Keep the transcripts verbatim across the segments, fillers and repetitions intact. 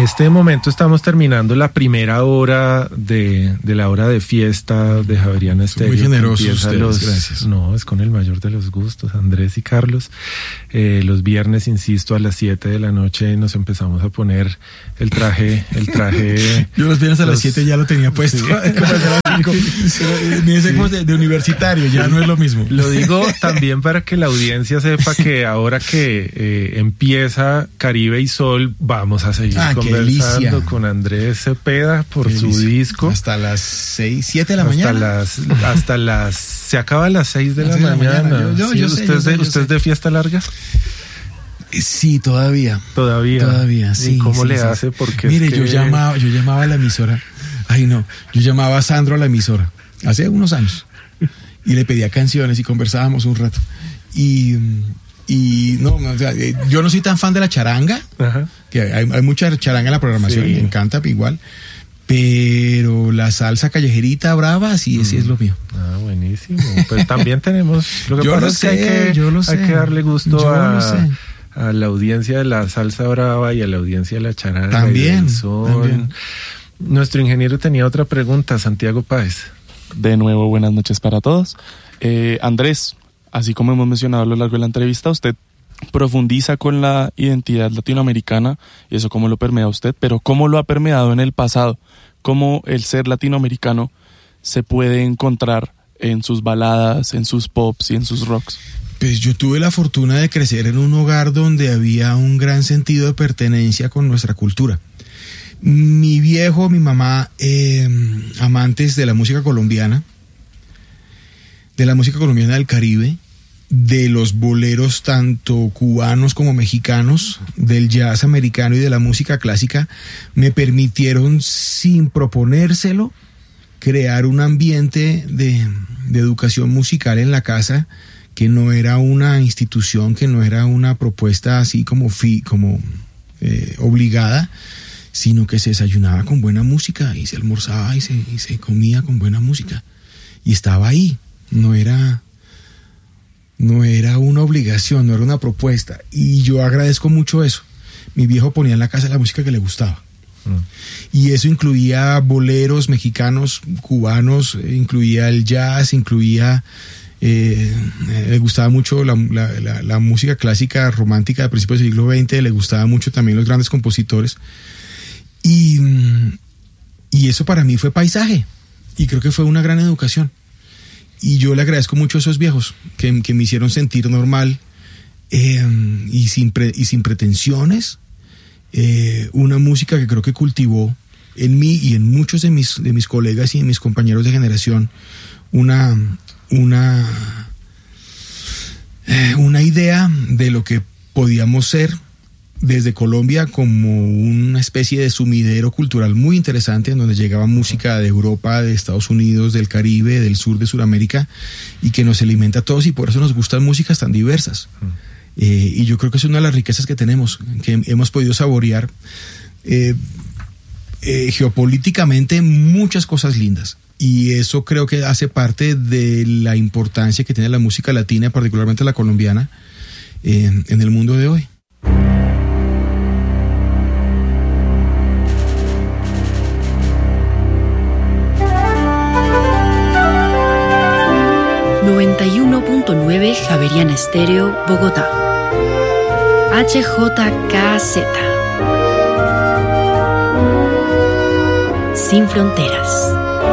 este momento estamos terminando la primera hora de, de la hora de fiesta de Javeriana Estéreo. Muy generosos ustedes, los, gracias. No, es con el mayor de los gustos, Andrés y Carlos. Eh, los viernes, insisto, a las siete de la noche nos empezamos a poner el traje, el traje. Yo los viernes a los, las siete ya lo tenía puesto. Sí. Me sí. de, de universitario, ya no es lo mismo. Lo digo también para que la audiencia sepa que ahora que eh, empieza Caribe y Sol, vamos a seguir ah, conversando con Andrés Cepeda por qué su delicia. Disco. Hasta las seis, siete de la hasta mañana. Las, hasta las, se acaba a las seis de la, de la mañana. mañana. Yo, yo, ¿Sí? yo ¿Usted, sé, yo es de, sé, yo ¿usted sé. es de fiesta larga? Sí, todavía. Todavía. Todavía, sí. ¿Y cómo sí, le sí. hace? Porque Mire, es que... yo llamaba, yo llamaba a la emisora. Ay, no, yo llamaba a Sandro a la emisora hace unos años y le pedía canciones y conversábamos un rato. Y, y no, o sea, yo no soy tan fan de la charanga, Ajá. que hay, hay mucha charanga en la programación, sí. me encanta igual. Pero la salsa callejerita brava, sí, mm. sí es lo mío. Ah, buenísimo. Pues también tenemos. Lo que yo pasa lo es sé, que hay que, yo lo hay sé. que darle gusto yo a, lo sé. a la audiencia de la salsa brava y a la audiencia de la charanga. También, y del son. también. Nuestro ingeniero tenía otra pregunta, Santiago Páez. De nuevo, buenas noches para todos. Eh, Andrés, así como hemos mencionado a lo largo de la entrevista, usted profundiza con la identidad latinoamericana y eso cómo lo permea usted, pero cómo lo ha permeado en el pasado, cómo el ser latinoamericano se puede encontrar en sus baladas, en sus pops y en sus rocks. Pues yo tuve la fortuna de crecer en un hogar donde había un gran sentido de pertenencia con nuestra cultura. Mi viejo, mi mamá, eh, amantes de la música colombiana, de la música colombiana del Caribe, de los boleros tanto cubanos como mexicanos, del jazz americano y de la música clásica, me permitieron, sin proponérselo, crear un ambiente de, de educación musical en la casa que no era una institución, que no era una propuesta así como, fi, como eh, obligada, sino que se desayunaba con buena música y se almorzaba y se, y se comía con buena música. Y estaba ahí, no era, no era una obligación, no era una propuesta. Y yo agradezco mucho eso. Mi viejo ponía en la casa la música que le gustaba. Mm. Y eso incluía boleros mexicanos, cubanos, incluía el jazz, incluía... Eh, le gustaba mucho la, la, la, la música clásica romántica de principios del siglo veinte, le gustaba mucho también los grandes compositores. Y, y eso para mí fue paisaje y creo que fue una gran educación y yo le agradezco mucho a esos viejos que, que me hicieron sentir normal eh, y, sin pre, y sin pretensiones eh, una música que creo que cultivó en mí y en muchos de mis, de mis colegas y de mis compañeros de generación una, una, eh, una idea de lo que podíamos ser desde Colombia como una especie de sumidero cultural muy interesante en donde llegaba música de Europa, de Estados Unidos, del Caribe, del sur de Sudamérica y que nos alimenta a todos y por eso nos gustan músicas tan diversas. Mm. Eh, y yo creo que es una de las riquezas que tenemos, que hemos podido saborear eh, eh, geopolíticamente muchas cosas lindas. Y eso creo que hace parte de la importancia que tiene la música latina, particularmente la colombiana, eh, en el mundo de hoy. noventa y uno punto nueve Javeriana Estéreo, Bogotá. H J K Z. Sin fronteras.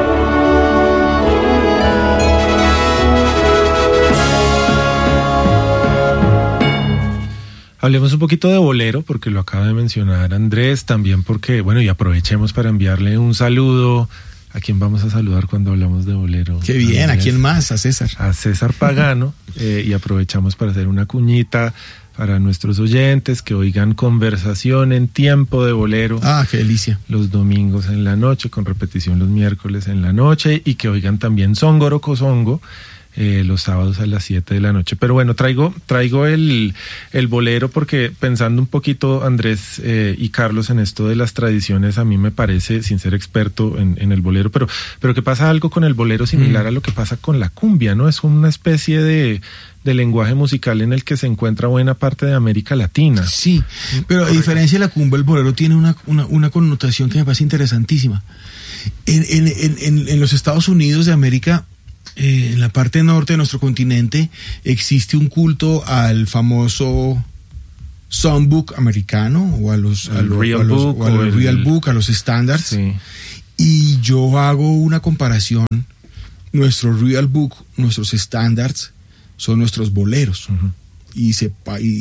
Hablemos un poquito de bolero, porque lo acaba de mencionar Andrés, también porque, bueno, y aprovechemos para enviarle un saludo. ¿A quién vamos a saludar cuando hablamos de bolero? Qué bien, Andrés. ¿A quién más? A César. A César Pagano, eh, y aprovechamos para hacer una cuñita para nuestros oyentes que oigan Conversación en Tiempo de Bolero. Ah, qué delicia. Los domingos en la noche, con repetición los miércoles en la noche, y que oigan también Songoro Cosongo eh, los sábados a las siete de la noche. Pero bueno, traigo, traigo el, el bolero porque pensando un poquito, Andrés eh, y Carlos, en esto de las tradiciones, a mí me parece, sin ser experto en, en el bolero, pero, pero que pasa algo con el bolero similar mm. a lo que pasa con la cumbia, ¿no? Es una especie de, de lenguaje musical en el que se encuentra buena parte de América Latina. Sí, pero a diferencia de la cumbia, el bolero tiene una, una, una connotación que me parece interesantísima. En, en, en, en los Estados Unidos de América, eh, en la parte norte de nuestro continente, existe un culto al famoso songbook americano o a los, a los, real, a los, book, o a los el, real book, a los standards. Sí. Y yo hago una comparación. Nuestro real book, nuestros standards, son nuestros boleros. Uh-huh. Y, se,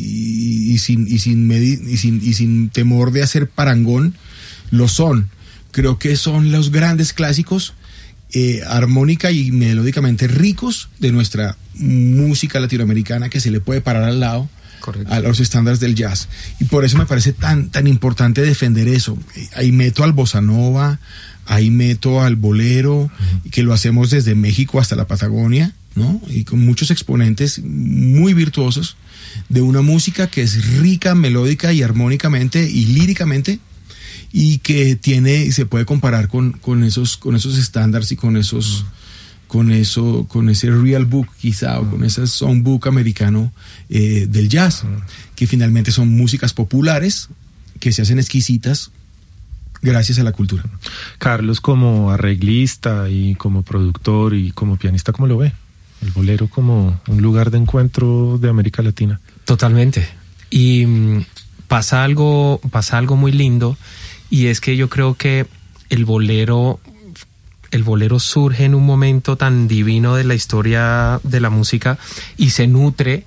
y, y, sin, y, sin medi- y, sin, y sin temor de hacer parangón, lo son. Creo que son los grandes clásicos eh, armónica y melódicamente ricos de nuestra música latinoamericana, que se le puede parar al lado. Correcto. A los estándares del jazz. Y por eso me parece tan, tan importante defender eso. Ahí meto al bossa nova, ahí meto al bolero, uh-huh. que lo hacemos desde México hasta la Patagonia, ¿no? Y con muchos exponentes muy virtuosos de una música que es rica, melódica y armónicamente y líricamente, y que tiene, se puede comparar con, con esos, con esos estándares y con esos, uh-huh. con eso, con ese real book quizá, uh-huh. o con ese songbook americano eh, del jazz, uh-huh. que finalmente son músicas populares que se hacen exquisitas gracias a la cultura. Carlos, como arreglista y como productor y como pianista, ¿cómo lo ve? El bolero como un lugar de encuentro de América Latina. Totalmente. Y um, pasa algo, pasa algo muy lindo, y es que yo creo que el bolero, el bolero surge en un momento tan divino de la historia de la música y se nutre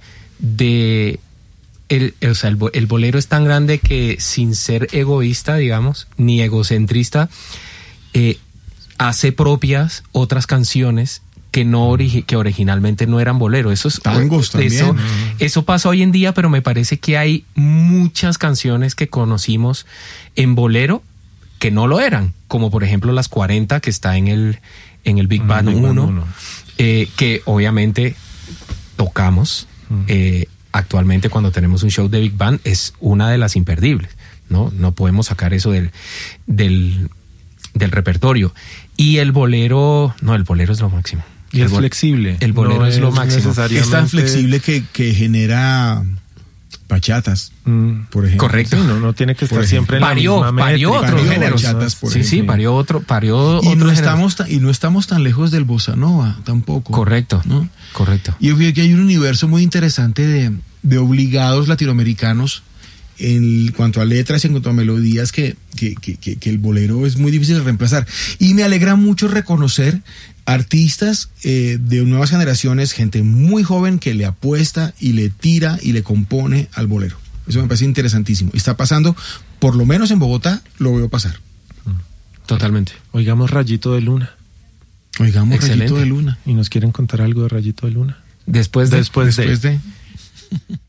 de el, o sea, el, el bolero es tan grande que, sin ser egoísta, digamos, ni egocentrista, eh, hace propias otras canciones que no ori- que originalmente no eran bolero. Eso es tangos también. Eso, eso pasa hoy en día, pero me parece que hay muchas canciones que conocimos en bolero que no lo eran, como por ejemplo las cuarenta, que está en el en el Big Band uno, eh, que obviamente tocamos uh-huh. eh, actualmente cuando tenemos un show de Big Band, es una de las imperdibles, ¿no? No podemos sacar eso del del del repertorio. Y el bolero, no, el bolero es lo máximo. Y el es bol- flexible. El bolero no es, es lo máximo. Es tan flexible que, que genera bachatas, mm. por ejemplo. Correcto. Sí, no, no tiene que estar siempre en parió, la misma parió métrica. otros Parió géneros. bachatas, por sí, ejemplo. sí, parió otro, parió y otro no estamos ta- y no estamos tan lejos del bossa nova tampoco. Correcto, ¿no? correcto. Y yo creo que hay un universo muy interesante de, de obligados latinoamericanos en cuanto a letras y en cuanto a melodías que, que, que, que, que el bolero es muy difícil de reemplazar. Y me alegra mucho reconocer artistas eh, de nuevas generaciones, gente muy joven que le apuesta y le tira y le compone al bolero. Eso me parece interesantísimo. Y está pasando, por lo menos en Bogotá, lo veo pasar. Totalmente. Oigamos Rayito de Luna. Oigamos Excelente. Rayito de Luna. ¿Y nos quieren contar algo de Rayito de Luna? Después de... Después de... Después de...